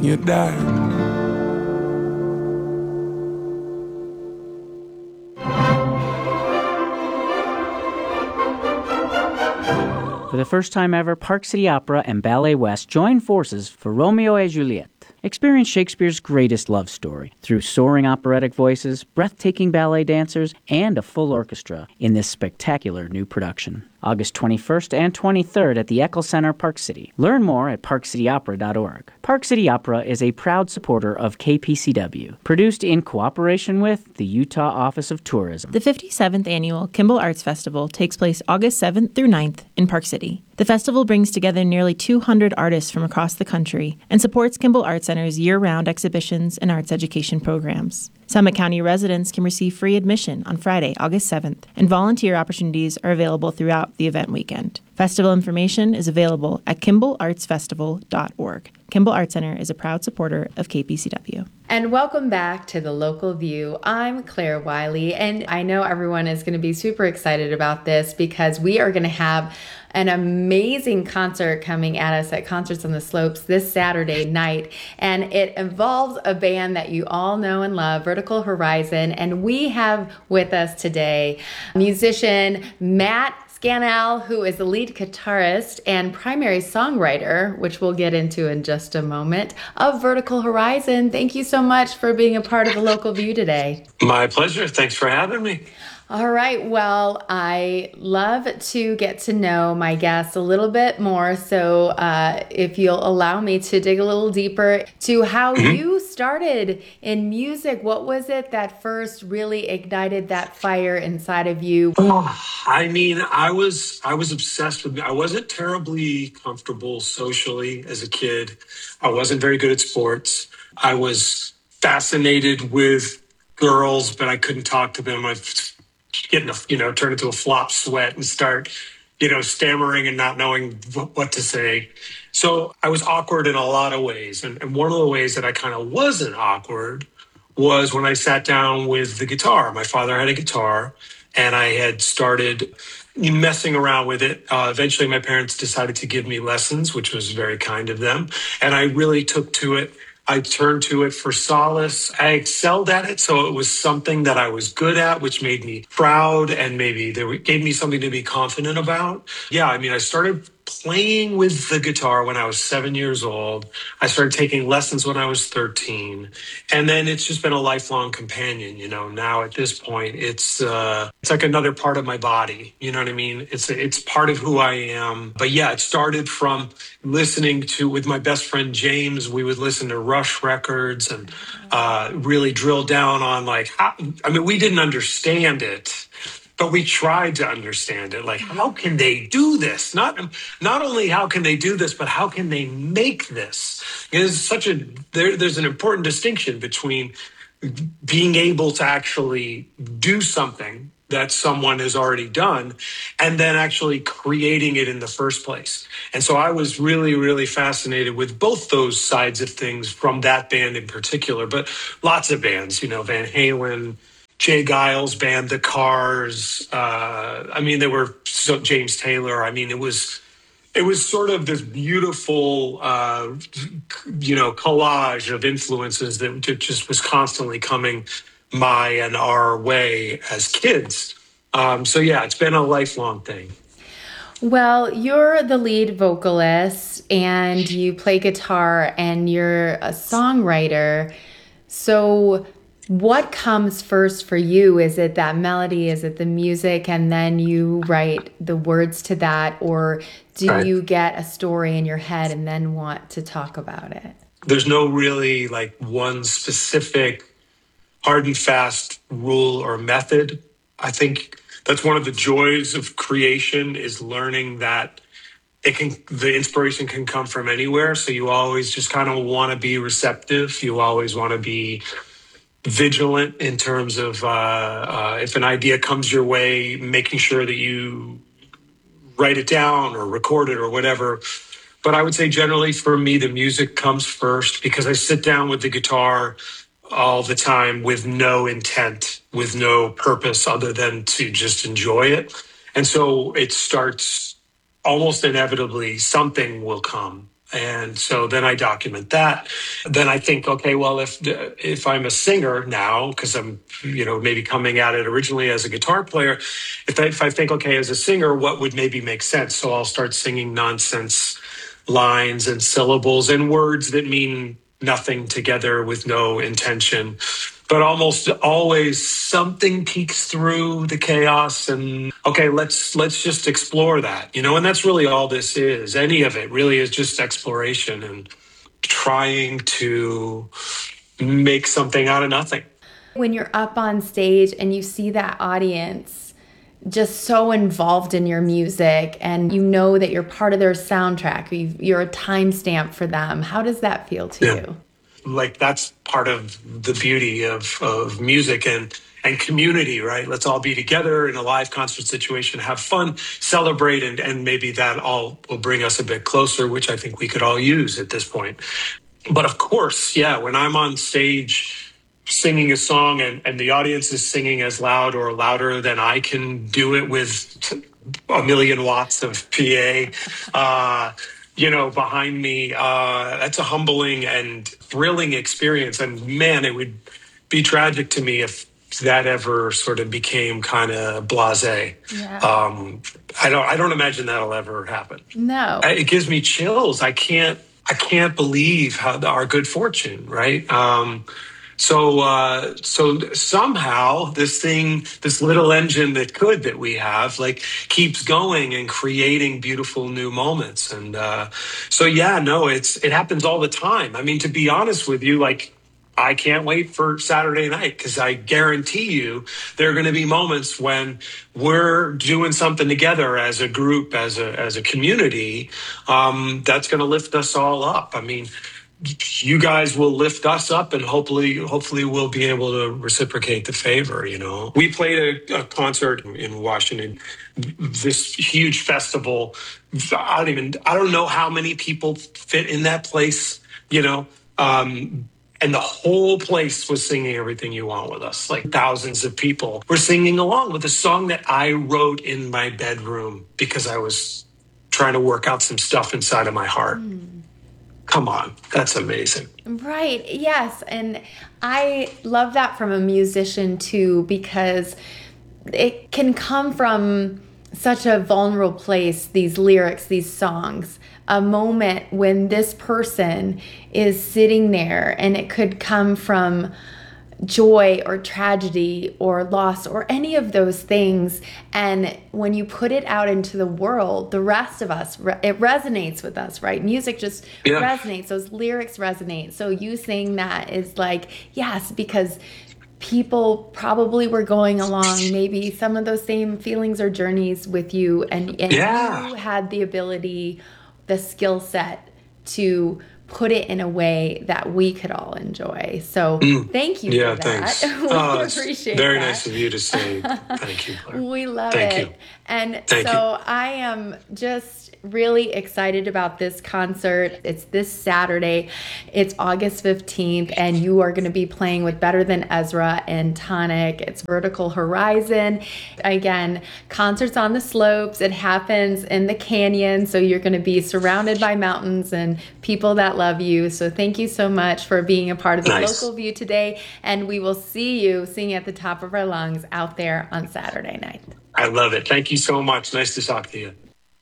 You die. For the first time ever, Park City Opera and Ballet West join forces for Romeo et Juliet. Experience Shakespeare's greatest love story through soaring operatic voices, breathtaking ballet dancers, and a full orchestra in this spectacular new production. August 21st and 23rd at the Eccles Center, Park City. Learn more at parkcityopera.org. Park City Opera is a proud supporter of KPCW, produced in cooperation with the Utah Office of Tourism. The 57th Annual Kimball Arts Festival takes place August 7th through 9th in Park City. The festival brings together nearly 200 artists from across the country and supports Kimball Arts Center's year-round exhibitions and arts education programs. Summit County residents can receive free admission on Friday, August 7th, and volunteer opportunities are available throughout the event weekend. Festival information is available at KimballArtsFestival.org. Kimball Arts Center is a proud supporter of KPCW. And welcome back to The Local View. I'm Claire Wiley, and I know everyone is going to be super excited about this because we are going to have an amazing concert coming at us at Concerts on the Slopes this Saturday night. And it involves a band that you all know and love, Vertical Horizon. And we have with us today musician Matt Scannell, who is the lead guitarist and primary songwriter, which we'll get into in just a moment, of Vertical Horizon. Thank you so much for being a part of The Local View today. My pleasure. Thanks for having me. All right. Well, I love to get to know my guests a little bit more. So if you'll allow me to dig a little deeper to how you started in music, what was it that first really ignited that fire inside of you? I mean, I was obsessed with, I wasn't terribly comfortable socially as a kid. I wasn't very good at sports. I fascinated with girls, but I couldn't talk to them. Turn into a flop sweat and start, stammering and not knowing what to say. So I was awkward in a lot of ways. And one of the ways that I kind of wasn't awkward was when I sat down with the guitar. My father had a guitar and I had started messing around with it. Eventually, my parents decided to give me lessons, which was very kind of them. And I really took to it. I turned to it for solace. I excelled at it. So it was something that I was good at, which made me proud and maybe gave me something to be confident about. Yeah, I mean, I started playing with the guitar when I was 7 years old. I started taking lessons when I was 13. And then it's just been a lifelong companion, Now at this point, it's like another part of my body. You know what I mean? It's part of who I am. But yeah, it started from listening to, with my best friend James, we would listen to Rush records and really drill down on we didn't understand it. But we tried to understand it. Like, how can they do this? Not only how can they do this, but how can they make this? There's an important distinction between being able to actually do something that someone has already done and then actually creating it in the first place. And so I was really, really fascinated with both those sides of things from that band in particular, but lots of bands, Van Halen, Jay Giles' band, The Cars. James Taylor. I mean, it was sort of this beautiful, collage of influences that just was constantly coming my and our way as kids. It's been a lifelong thing. Well, you're the lead vocalist and you play guitar and you're a songwriter. So what comes first for you? Is it that melody? Is it the music? And then you write the words to that? Or do you get a story in your head and then want to talk about it? There's no really one specific hard and fast rule or method. I think that's one of the joys of creation is learning that the inspiration can come from anywhere. So you always just kind of want to be receptive. You always want to be vigilant in terms of if an idea comes your way, making sure that you write it down or record it or whatever. But I would say generally for me, the music comes first because I sit down with the guitar all the time with no intent, with no purpose other than to just enjoy it. And so it starts almost inevitably, something will come. And so then I document that. Then I think, okay, well, if I'm a singer now, because I'm, maybe coming at it originally as a guitar player, if I think, okay, as a singer, what would maybe make sense? So I'll start singing nonsense lines and syllables and words that mean nothing together with no intention. But almost always something peeks through the chaos and, okay, let's just explore that, and that's really all this is. Any of it really is just exploration and trying to make something out of nothing. When you're up on stage and you see that audience just so involved in your music and you know that you're part of their soundtrack, you're a timestamp for them, how does that feel to you? Like, that's part of the beauty of music and community, right? Let's all be together in a live concert situation, have fun, celebrate, and maybe that all will bring us a bit closer, which I think we could all use at this point. But of course, when I'm on stage singing a song and the audience is singing as loud or louder than I can do it with a million watts of PA, behind me, that's a humbling and thrilling experience. And man, it would be tragic to me if that ever sort of became kind of blasé. Yeah. I don't imagine that'll ever happen. No. It gives me chills. I can't believe our good fortune, right? So somehow this little engine that we have, like, keeps going and creating beautiful new moments. And it happens all the time. I mean, to be honest with you, like, I can't wait for Saturday night, because I guarantee you there are going to be moments when we're doing something together as a group, as a community, that's going to lift us all up. I mean, you guys will lift us up, and hopefully we'll be able to reciprocate the favor. We played a concert in Washington, this huge festival. I don't know how many people fit in that place, and the whole place was singing Everything You Want with us. Like, thousands of people were singing along with a song that I wrote in my bedroom because I was trying to work out some stuff inside of my heart. Come on, that's amazing. Right, yes. And I love that from a musician too, because it can come from such a vulnerable place, these lyrics, these songs, a moment when this person is sitting there, and it could come from joy or tragedy or loss or any of those things. And when you put it out into the world, the rest of us, it resonates with us, right? Music just resonates. Those lyrics resonate. So you saying that is like, yes, because people probably were going along maybe some of those same feelings or journeys with you, and you had the ability, the skill set to put it in a way that we could all enjoy. So thank you for that. Thanks. We appreciate very that. Nice of you to say. Thank you, Claire. We love Thank it. you. And Thank you. I am just really excited about this concert. It's this Saturday. It's August 15th, and you are going to be playing with Better Than Ezra and Tonic. It's Vertical Horizon. Again, concerts on the slopes. It happens in the canyon, so you're going to be surrounded by mountains and people that love you. So thank you so much for being a part of the Local View today, and we will see you singing at the top of our lungs out there on Saturday night. I love it. Thank you so much. Nice to talk to you.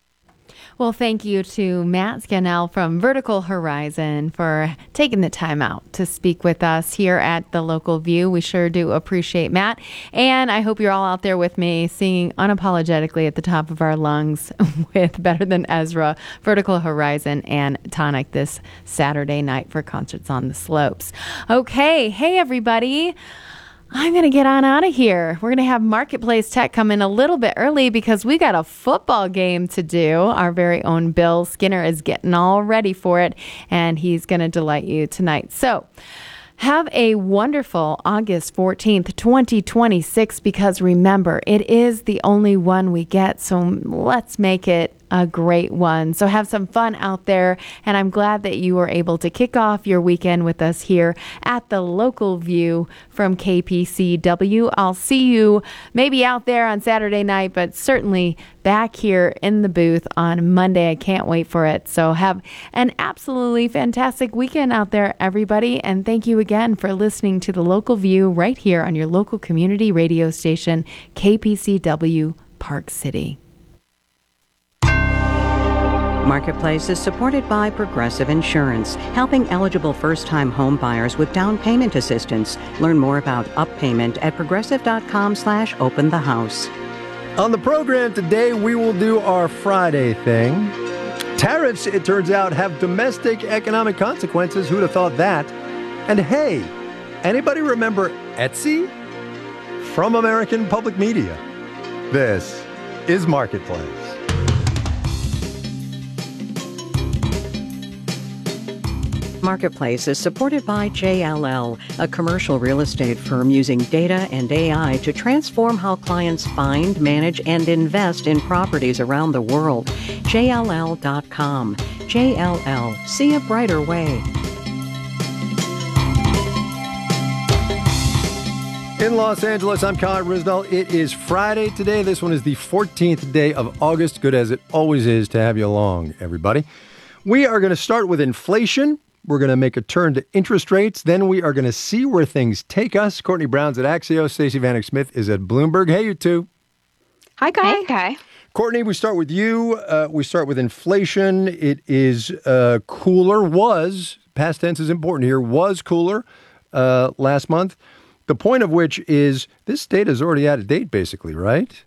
Well, thank you to Matt Scannell from Vertical Horizon for taking the time out to speak with us here at the Local View. We sure do appreciate Matt. And I hope you're all out there with me singing unapologetically at the top of our lungs with Better Than Ezra, Vertical Horizon, and Tonic this Saturday night for Concerts on the Slopes. Okay. Hey, everybody. I'm going to get on out of here. We're going to have Marketplace Tech come in a little bit early because we got a football game to do. Our very own Bill Skinner is getting all ready for it, and he's going to delight you tonight. So have a wonderful August 14th, 2026, because remember, it is the only one we get, so let's make it a great one. So have some fun out there. And I'm glad that you were able to kick off your weekend with us here at the Local View from KPCW. I'll see you maybe out there on Saturday night, but certainly back here in the booth on Monday. I can't wait for it. So have an absolutely fantastic weekend out there, everybody. And thank you again for listening to the Local View right here on your local community radio station, KPCW Park City. Marketplace is supported by Progressive Insurance, helping eligible first-time home buyers with down payment assistance. Learn more about Up Payment at progressive.com/openthehouse. On the program today, we will do our Friday thing. Tariffs, it turns out, have domestic economic consequences. Who'd have thought that? And hey, anybody remember Etsy? From American Public Media. This is Marketplace. Marketplace is supported by JLL, a commercial real estate firm using data and AI to transform how clients find, manage, and invest in properties around the world. JLL.com. JLL. See a brighter way. In Los Angeles, I'm Conrad Risnall. It is Friday today. This one is the 14th day of August. Good as it always is to have you along, everybody. We are going to start with inflation. We're going to make a turn to interest rates. Then we are going to see where things take us. Courtney Brown's at Axios. Stacey Vanek Smith is at Bloomberg. Hey, you two. Hi, Guy. Hey, Guy. Courtney, we start with you. We start with inflation. It is cooler, past tense is important here, was cooler last month. The point of which is this data is already out of date, basically, right?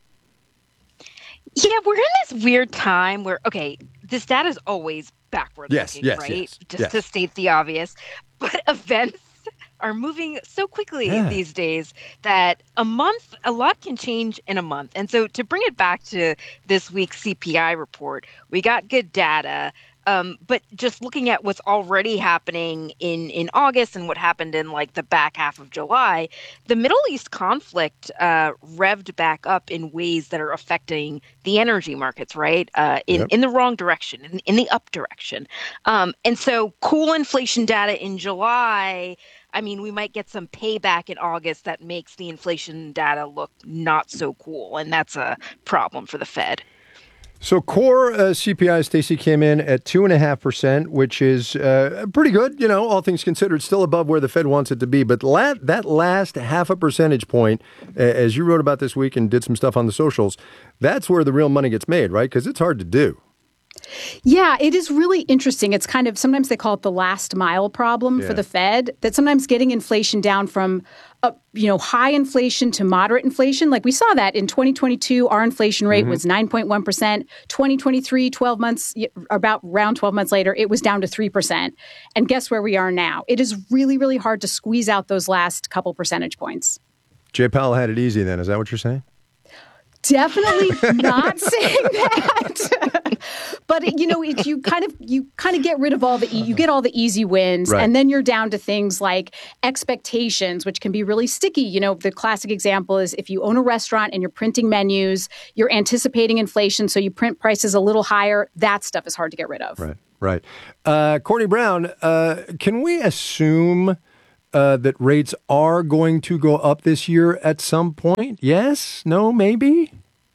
Yeah, we're in this weird time where, this data is always backward looking, right? Just to state the obvious. But events are moving so quickly these days that a lot can change in a month. And so to bring it back to this week's CPI report, we got good data. But just looking at what's already happening in August and what happened in like the back half of July, the Middle East conflict revved back up in ways that are affecting the energy markets, right? In the wrong direction, in the up direction. And so cool inflation data in July, I mean, we might get some payback in August that makes the inflation data look not so cool. And that's a problem for the Fed. So core CPI, Stacey, came in at 2.5%, which is pretty good. You know, all things considered, still above where the Fed wants it to be. But that last half a percentage point, as you wrote about this week and did some stuff on the socials, that's where the real money gets made, right? Because it's hard to do. Yeah, it is really interesting. It's kind of, sometimes they call it the last mile problem for the Fed, that sometimes getting inflation down from high inflation to moderate inflation. Like we saw that in 2022, our inflation rate was 9.1%. 2023, around 12 months later, it was down to 3%. And guess where we are now? It is really, really hard to squeeze out those last couple percentage points. Jay Powell had it easy then. Is that what you're saying? Definitely not saying that. But you kind of get rid of all you get all the easy wins, and then you're down to things like expectations, which can be really sticky. You know, the classic example is if you own a restaurant and you're printing menus, you're anticipating inflation, so you print prices a little higher. That stuff is hard to get rid of. Right. Courtney Brown, can we assume that rates are going to go up this year at some point? Yes? No? Maybe?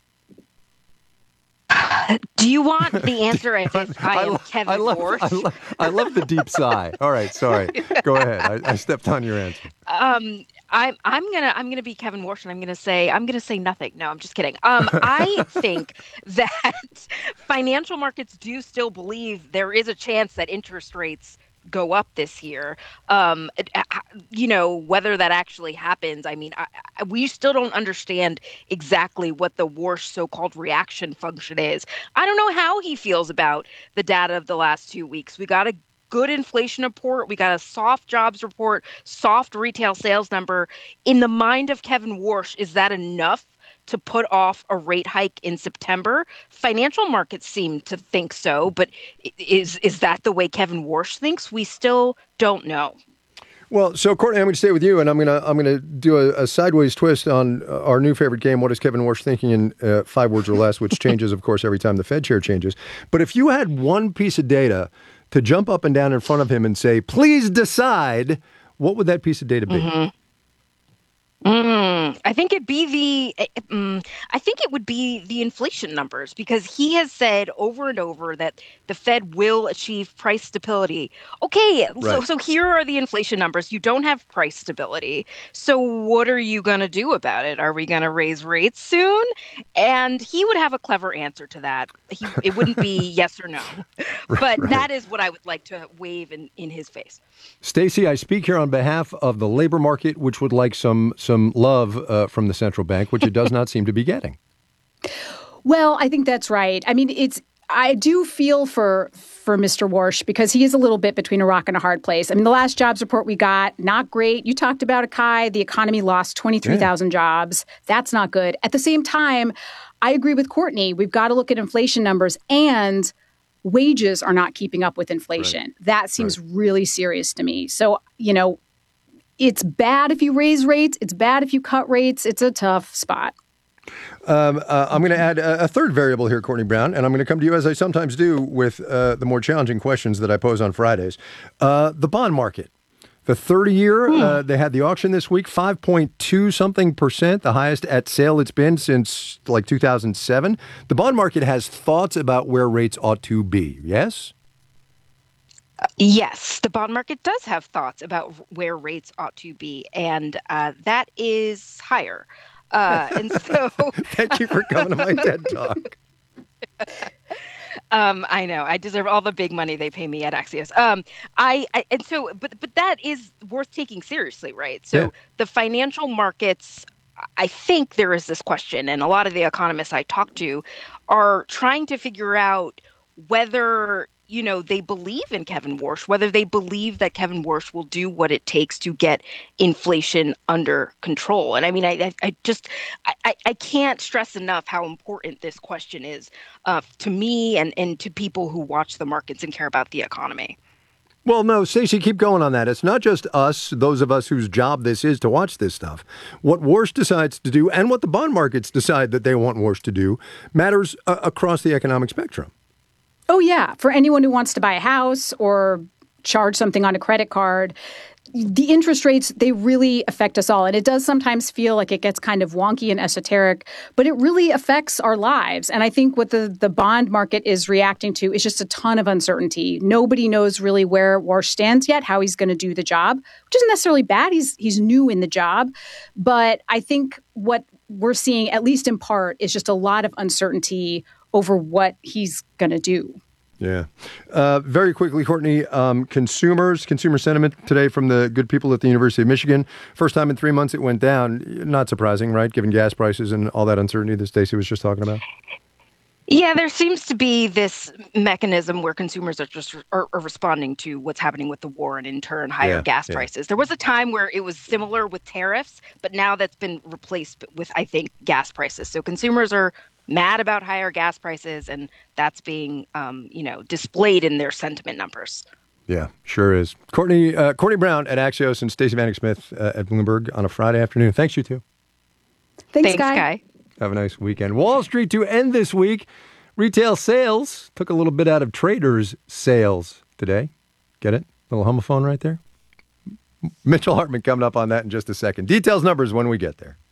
Do you want the answer as if I am Kevin Warsh? I love the deep sigh. All right, sorry. Go ahead. I stepped on your answer. I'm gonna be Kevin Warsh, and I'm gonna say nothing. No, I'm just kidding. I think that financial markets do still believe there is a chance that interest rates go up this year. Whether that actually happens, I mean, we still don't understand exactly what the Warsh so-called reaction function is. I don't know how he feels about the data of the last 2 weeks. We got a good inflation report. We got a soft jobs report, soft retail sales number. In the mind of Kevin Warsh, is that enough to put off a rate hike in September? Financial markets seem to think so, but is that the way Kevin Warsh thinks? We still don't know. Well, so Courtney, I'm going to stay with you, and I'm going to do a sideways twist on our new favorite game. What is Kevin Warsh thinking in 5 words or less? Which changes, of course, every time the Fed chair changes. But if you had one piece of data to jump up and down in front of him and say, "Please decide," what would that piece of data be? Mm-hmm. I think it'd be I think it would be the inflation numbers, because he has said over and over that the Fed will achieve price stability. Okay, right. so here are the inflation numbers. You don't have price stability. So what are you going to do about it? Are we going to raise rates soon? And he would have a clever answer to that. It wouldn't be yes or no. But right. That is what I would like to wave in his face. Stacey, I speak here on behalf of the labor market, which would like some love from the central bank, which it does not seem to be getting. Well, I think that's right. I mean, I do feel for Mr. Warsh, because he is a little bit between a rock and a hard place. I mean, the last jobs report we got, not great. You talked about it, Kai. The economy lost 23,000 jobs. That's not good. At the same time, I agree with Courtney. We've got to look at inflation numbers, and wages are not keeping up with inflation. Right. That seems really serious to me. So, it's bad if you raise rates. It's bad if you cut rates. It's a tough spot. I'm going to add a third variable here, Courtney Brown, and I'm going to come to you, as I sometimes do, with the more challenging questions that I pose on Fridays. The bond market. The 30-year, they had the auction this week, 5.2-something%, the highest at sale it's been since like 2007. The bond market has thoughts about where rates ought to be, yes? Yes, the bond market does have thoughts about where rates ought to be, and that is higher. And so, thank you for coming to my TED Talk. I know I deserve all the big money they pay me at Axios. But that is worth taking seriously, right? So the financial markets, I think there is this question, and a lot of the economists I talk to are trying to figure out whether they believe in Kevin Warsh, whether they believe that Kevin Warsh will do what it takes to get inflation under control. And I mean, I can't stress enough how important this question is to me and to people who watch the markets and care about the economy. Well, no, Stacey, keep going on that. It's not just us, those of us whose job this is to watch this stuff. What Warsh decides to do and what the bond markets decide that they want Warsh to do matters across the economic spectrum. Oh, yeah. For anyone who wants to buy a house or charge something on a credit card, the interest rates, they really affect us all. And it does sometimes feel like it gets kind of wonky and esoteric, but it really affects our lives. And I think what the bond market is reacting to is just a ton of uncertainty. Nobody knows really where Warsh stands yet, how he's going to do the job, which isn't necessarily bad. He's new in the job. But I think what we're seeing, at least in part, is just a lot of uncertainty over what he's going to do. Yeah. Very quickly, Courtney, consumer sentiment today from the good people at the University of Michigan. First time in 3 months it went down. Not surprising, right? Given gas prices and all that uncertainty that Stacey was just talking about. Yeah, there seems to be this mechanism where consumers are responding to what's happening with the war and in turn higher gas prices. There was a time where it was similar with tariffs, but now that's been replaced with, I think, gas prices. So consumers are mad about higher gas prices, and that's being, displayed in their sentiment numbers. Yeah, sure is. Courtney Brown at Axios and Stacey Vanek Smith at Bloomberg on a Friday afternoon. Thanks, you two. Thanks, Guy. Have a nice weekend. Wall Street to end this week. Retail sales took a little bit out of traders' sales today. Get it? Little homophone right there. Mitchell Hartman coming up on that in just a second. Details, numbers when we get there.